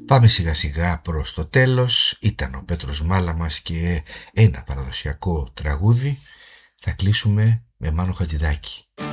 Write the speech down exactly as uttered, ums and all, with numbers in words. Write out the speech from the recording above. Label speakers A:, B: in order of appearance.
A: Πάμε σιγά σιγά προς το τέλος. Ήταν ο Πέτρος Μάλαμας και ένα παραδοσιακό τραγούδι. Θα κλείσουμε με Μάνο Χατζηδάκη.